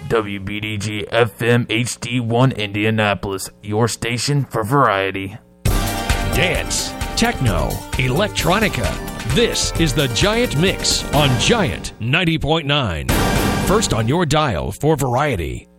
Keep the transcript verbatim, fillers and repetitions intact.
W B D G F M H D one Indianapolis, your station for variety. Dance, techno, electronica. This is the Giant Mix on Giant ninety point nine. First on your dial for variety.